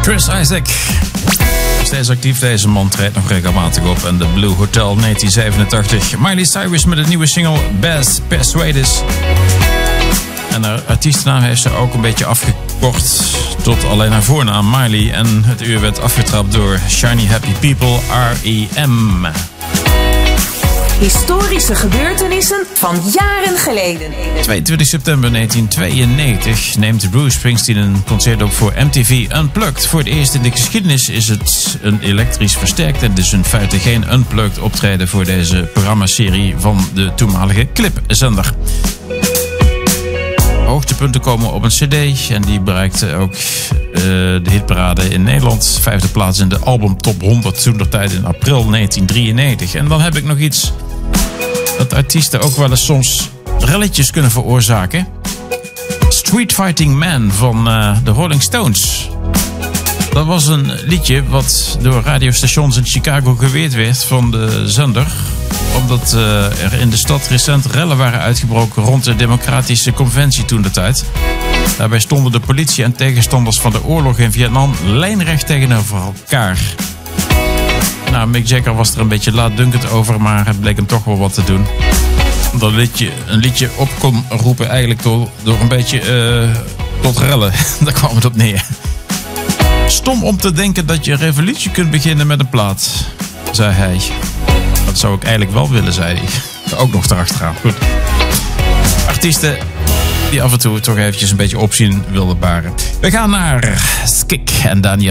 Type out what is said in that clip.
Chris Isaak. Steeds actief, deze man treedt nog regelmatig op. En de Blue Hotel 1987. Miley Cyrus met een nieuwe single Best Persuaded. En haar artiestennaam heeft ze ook een beetje afgekort tot alleen haar voornaam Miley. En het uur werd afgetrapt door Shiny Happy People, R.E.M. Historische gebeurtenissen van jaren geleden. 22 september 1992 neemt Bruce Springsteen een concert op voor MTV Unplugged. Voor het eerst in de geschiedenis is het een elektrisch versterkt en dus in feite geen Unplugged optreden voor deze programmaserie van de toenmalige clipzender. Hoogtepunten komen op een cd en die bereikte ook de hitparade in Nederland. 5e plaats in de album Top 100 toentertijd in april 1993. En dan heb ik nog iets dat artiesten ook wel eens soms relletjes kunnen veroorzaken. Street Fighting Man van de Rolling Stones. Dat was een liedje wat door radiostations in Chicago geweerd werd van de zender. Omdat er in de stad recent rellen waren uitgebroken rond de democratische conventie toentertijd. Daarbij stonden de politie en tegenstanders van de oorlog in Vietnam lijnrecht tegenover elkaar. Nou, Mick Jagger was er een beetje laatdunkend over, maar het bleek hem toch wel wat te doen. Dat een liedje op kon roepen eigenlijk door een beetje tot rellen. Daar kwam het op neer. Stom om te denken dat je een revolutie kunt beginnen met een plaat, zei hij. Dat zou ik eigenlijk wel willen, zei hij. Ook nog erachteraan. Goed. Artiesten die af en toe toch eventjes een beetje opzien wilden baren. We gaan naar Skik en Daniel.